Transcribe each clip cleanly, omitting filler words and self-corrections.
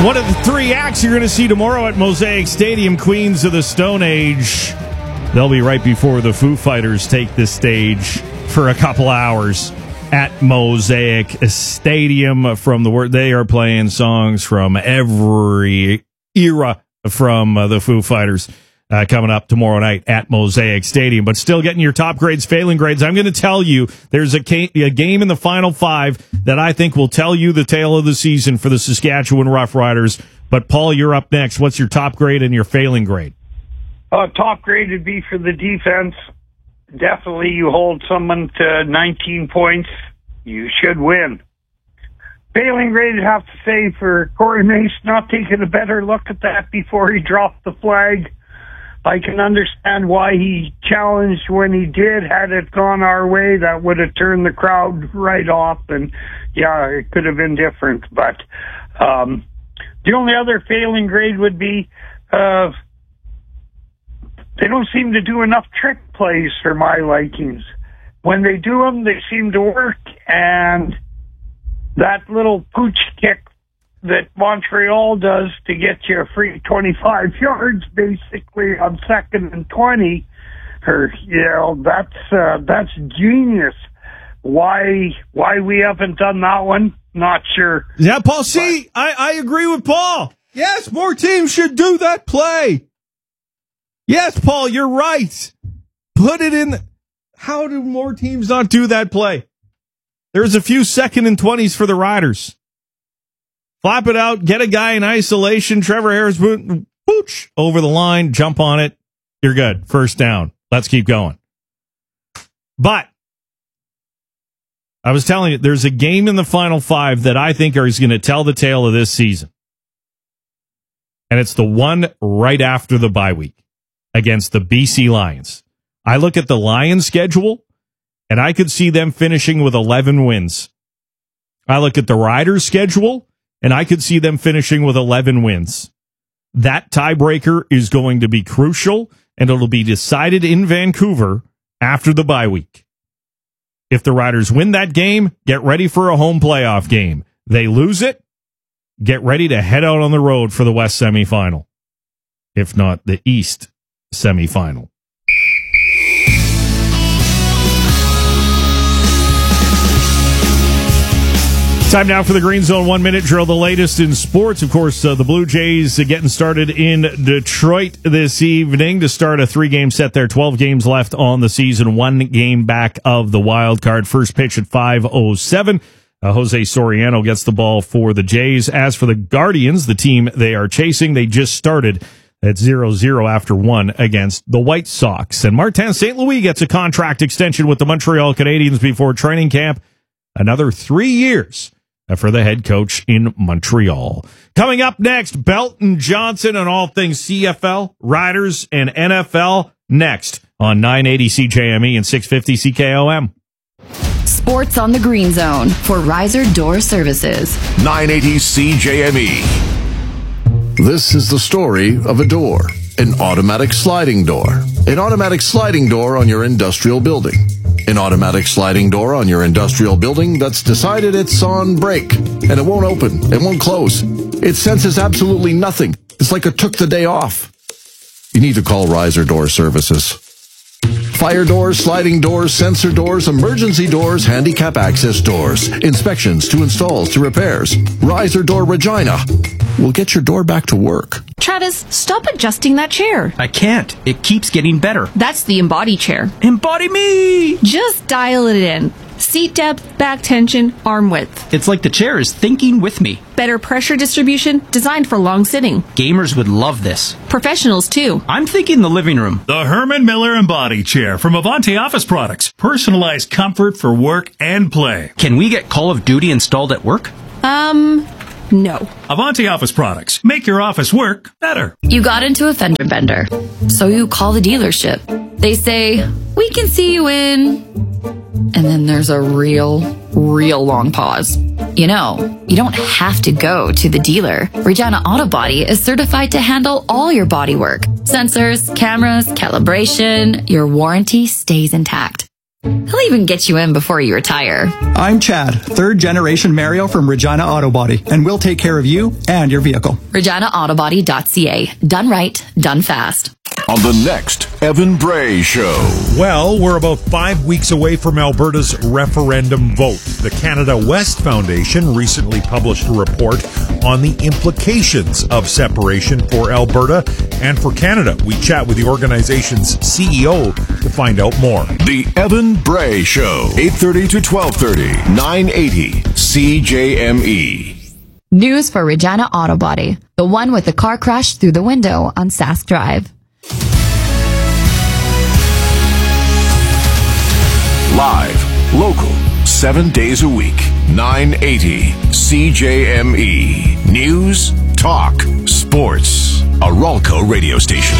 One of the three acts you're going to see tomorrow at Mosaic Stadium, Queens of the Stone Age. They'll be right before the Foo Fighters take the stage for a couple hours at Mosaic Stadium. From the word, they are playing songs from every era from the Foo Fighters. Coming up tomorrow night at Mosaic Stadium, but still getting your top grades, failing grades. I'm going to tell you there's a game in the Final Five that I think will tell you the tale of the season for the Saskatchewan Roughriders. But Paul, you're up next. What's your top grade and your failing grade? Top grade would be for the defense. Definitely you hold someone to 19 points, you should win. Failing grade, I'd have to say, for Corey Mace not taking a better look at that before he dropped the flag. I can understand why he challenged when he did. Had it gone our way, that would have turned the crowd right off, and yeah, it could have been different. But the only other failing grade would be they don't seem to do enough trick plays for my likings. When they do them, they seem to work, and that little pooch kick that Montreal does to get you a free 25 yards, basically on 2nd and 20, that's genius. Why we haven't done that one? Not sure. Yeah, Paul. See, I agree with Paul. Yes, more teams should do that play. Yes, Paul, you're right. Put it in. How do more teams not do that play? There's a few 2nd and 20s for the Riders. Flap it out, get a guy in isolation, Trevor Harris, pooch, over the line, jump on it, you're good. First down. Let's keep going. But I was telling you, there's a game in the Final Five that I think is going to tell the tale of this season. And it's the one right after the bye week against the BC Lions. I look at the Lions schedule, and I could see them finishing with 11 wins. I look at the Riders schedule, and I could see them finishing with 11 wins. That tiebreaker is going to be crucial, and it'll be decided in Vancouver after the bye week. If the Riders win that game, get ready for a home playoff game. They lose it, get ready to head out on the road for the West semifinal, if not the East semifinal. Time now for the Green Zone 1-minute drill, the latest in sports. Of course, the Blue Jays getting started in Detroit this evening to start a 3-game set there. 12 games left on the season, 1 game back of the wild card. First pitch at 5:07. Jose Soriano gets the ball for the Jays. As for the Guardians, the team they are chasing, they just started at 0-0 after 1 against the White Sox. And Martin St. Louis gets a contract extension with the Montreal Canadiens before training camp. Another 3 years for the head coach in Montreal. Coming up next, Belton Johnson on all things CFL, Riders, and NFL next on 980 CJME and 650 CKOM. Sports on the Green Zone for Riser Door Services. 980 CJME. This is the story of a door, an automatic sliding door. An automatic sliding door on your industrial building. An automatic sliding door on your industrial building that's decided it's on break, and it won't open, it won't close. It senses absolutely nothing. It's like it took the day off. You need to call Riser Door Services. Fire doors, sliding doors, sensor doors, emergency doors, handicap access doors, inspections to installs to repairs. Riser Door Regina will get your door back to work. Travis, stop adjusting that chair. I can't. It keeps getting better. That's the Embody chair. Embody me! Just dial it in. Seat depth, back tension, arm width. It's like the chair is thinking with me. Better pressure distribution, designed for long sitting. Gamers would love this. Professionals, too. I'm thinking the living room. The Herman Miller Embody Chair from Avanti Office Products. Personalized comfort for work and play. Can we get Call of Duty installed at work? No. Avanti Office Products. Make your office work better. You got into a fender bender, so you call the dealership. They say, we can see you in... And then there's a real long pause. You know, you don't have to go to the dealer. Regina Auto Body is certified to handle all your body work. Sensors, cameras, calibration, your warranty stays intact. He'll even get you in before you retire. I'm Chad, third generation Mario from Regina Auto Body, and we'll take care of you and your vehicle. ReginaAutoBody.ca. Done right, done fast. On the next Evan Bray Show. Well, we're about 5 weeks away from Alberta's referendum vote. The Canada West Foundation recently published a report on the implications of separation for Alberta and for Canada. We chat with the organization's CEO to find out more. The Evan Bray Show, 8:30 to 12:30, 980 CJME. News for Regina Auto Body, the one with the car crash through the window on Sask Drive. Live, local, 7 days a week, 980 CJME. News, talk, sports. A Ralco radio station.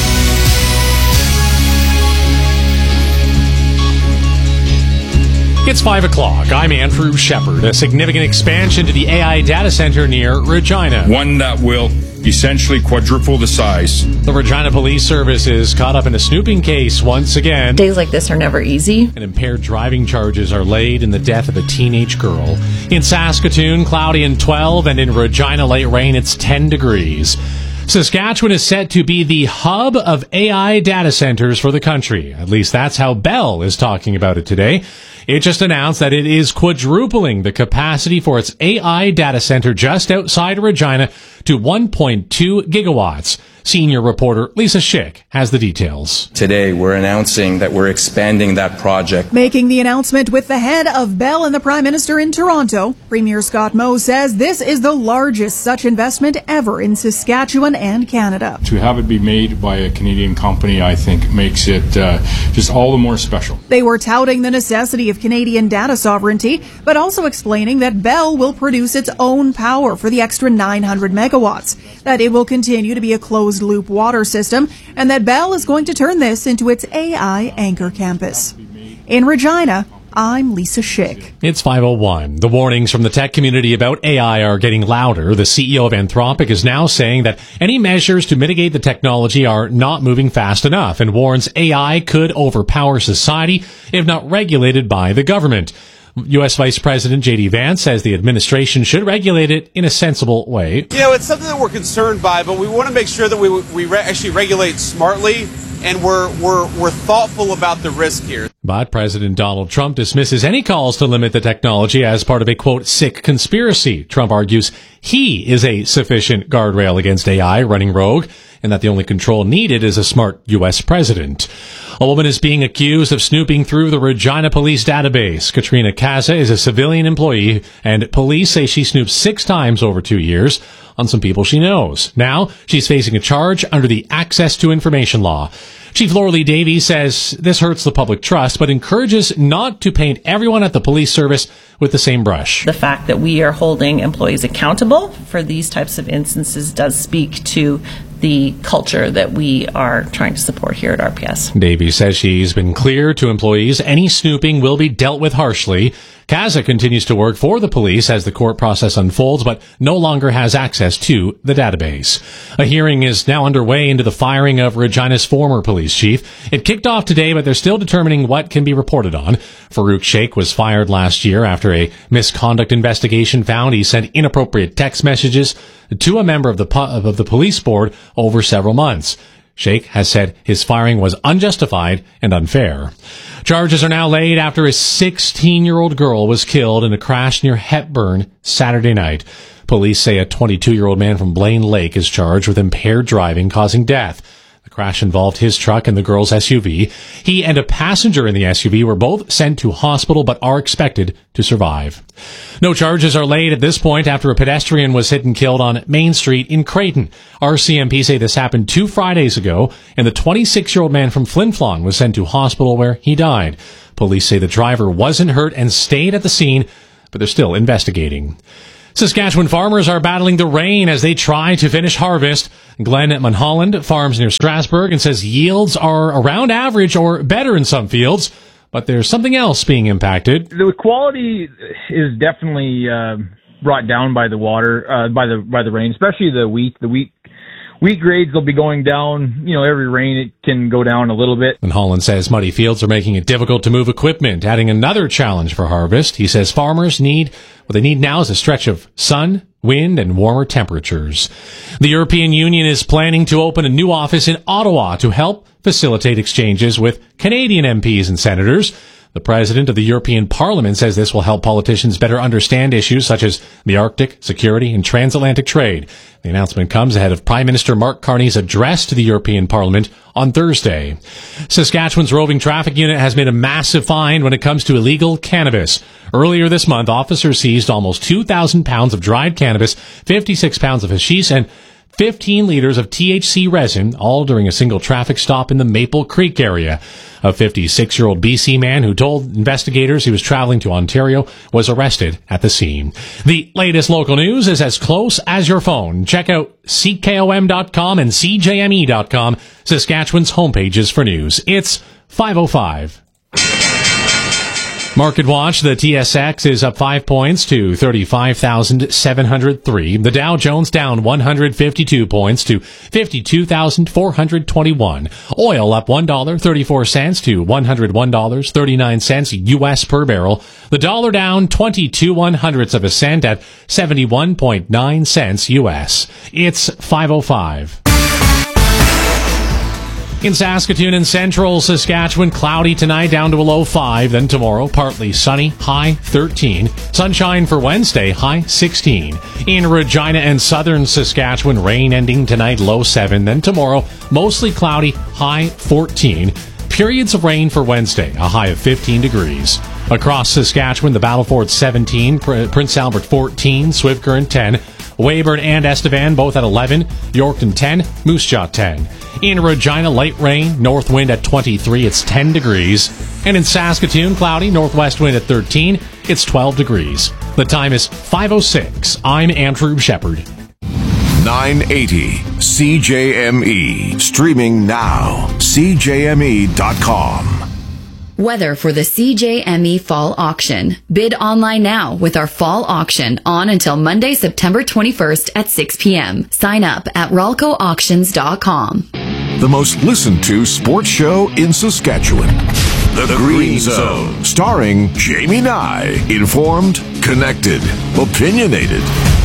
It's 5 o'clock. I'm Andrew Shepard. A significant expansion to the AI data center near Regina. One that will essentially quadruple the size. The Regina Police Service is caught up in a snooping case once again. Days like this are never easy. And impaired driving charges are laid in the death of a teenage girl. In Saskatoon, cloudy and 12, and in Regina, late rain, it's 10 degrees. Saskatchewan is set to be the hub of AI data centers for the country. At least that's how Bell is talking about it today. It just announced that it is quadrupling the capacity for its AI data center just outside Regina to 1.2 gigawatts. Senior reporter Lisa Schick has the details. Today, we're announcing that we're expanding that project. Making the announcement with the head of Bell and the Prime Minister in Toronto, Premier Scott Moe says this is the largest such investment ever in Saskatchewan and Canada. To have it be made by a Canadian company, I think, makes it just all the more special. They were touting the necessity of Canadian data sovereignty, but also explaining that Bell will produce its own power for the extra 900 megawatts, that it will continue to be a closed-loop water system, and that Bell is going to turn this into its AI anchor campus. In Regina, I'm Lisa Schick. It's 5:01. The warnings from the tech community about AI are getting louder. The CEO of Anthropic is now saying that any measures to mitigate the technology are not moving fast enough and warns AI could overpower society if not regulated by the government. U.S. Vice President J.D. Vance says the administration should regulate it in a sensible way. You know, it's something that we're concerned by, but we want to make sure that we actually regulate smartly and we're thoughtful about the risk here. But President Donald Trump dismisses any calls to limit the technology as part of a, quote, sick conspiracy. Trump argues he is a sufficient guardrail against AI running rogue and that the only control needed is a smart U.S. president. A woman is being accused of snooping through the Regina police database. Katrina Kaza is a civilian employee, and police say she snooped 6 times over 2 years on some people she knows. Now, she's facing a charge under the Access to Information Law. Chief Lorelei Davies says this hurts the public trust, but encourages not to paint everyone at the police service with the same brush. The fact that we are holding employees accountable for these types of instances does speak to the culture that we are trying to support here at RPS. Davies says she's been clear to employees any snooping will be dealt with harshly. Kaza continues to work for the police as the court process unfolds, but no longer has access to the database. A hearing is now underway into the firing of Regina's former police chief. It kicked off today, but they're still determining what can be reported on. Farouk Sheikh was fired last year after a misconduct investigation found he sent inappropriate text messages to a member of the police board over several months. Sheikh has said his firing was unjustified and unfair. Charges are now laid after a 16-year-old girl was killed in a crash near Hepburn Saturday night. Police say a 22-year-old man from Blaine Lake is charged with impaired driving causing death. The crash involved his truck and the girl's SUV. He and a passenger in the SUV were both sent to hospital but are expected to survive. No charges are laid at this point after a pedestrian was hit and killed on Main Street in Creighton. RCMP say this happened 2 Fridays ago, and the 26-year-old man from Flin Flon was sent to hospital where he died. Police say the driver wasn't hurt and stayed at the scene, but they're still investigating. Saskatchewan farmers are battling the rain as they try to finish harvest. Glenn at Mulholland farms near Strasbourg and says yields are around average or better in some fields, but there's something else being impacted. The quality is definitely brought down by the water, by the rain, especially the wheat. The wheat wheat grades will be going down. Every rain it can go down a little bit. And Holland says muddy fields are making it difficult to move equipment, adding another challenge for harvest. He says farmers what they need now is a stretch of sun, wind, and warmer temperatures. The European Union is planning to open a new office in Ottawa to help facilitate exchanges with Canadian MPs and senators. The president of the European Parliament says this will help politicians better understand issues such as the Arctic, security, and transatlantic trade. The announcement comes ahead of Prime Minister Mark Carney's address to the European Parliament on Thursday. Saskatchewan's roving traffic unit has made a massive find when it comes to illegal cannabis. Earlier this month, officers seized almost 2,000 pounds of dried cannabis, 56 pounds of hashish, and 15 liters of THC resin, all during a single traffic stop in the Maple Creek area. A 56-year-old BC man who told investigators he was traveling to Ontario was arrested at the scene. The latest local news is as close as your phone. Check out CKOM.com and CJME.com, Saskatchewan's homepages for news. It's 5:05. Market watch, the TSX is up 5 points to 35,703. The Dow Jones down 152 points to 52,421. Oil up $1.34 to $101.39 U.S. per barrel. The dollar down 22 cents at 71.9 cents U.S. It's 5:05. In Saskatoon and central Saskatchewan, cloudy tonight down to a low 5. Then tomorrow, partly sunny, high 13. Sunshine for Wednesday, high 16. In Regina and southern Saskatchewan, rain ending tonight, low 7. Then tomorrow, mostly cloudy, high 14. Periods of rain for Wednesday, a high of 15 degrees. Across Saskatchewan, the Battleford 17, Prince Albert 14, Swift Current 10. Weyburn and Estevan both at 11, Yorkton 10, Moose Jaw 10. In Regina, light rain, north wind at 23, it's 10 degrees. And in Saskatoon, cloudy, northwest wind at 13, it's 12 degrees. The time is 5:06. I'm Andrew Shepard. 980 CJME. Streaming now. CJME.com. Weather for the CJME Fall Auction. Bid online now with our Fall Auction on until Monday, September 21st at 6 p.m. Sign up at RALCOauctions.com. The most listened to sports show in Saskatchewan. The Green Zone. Starring Jamie Nye. Informed, connected, opinionated.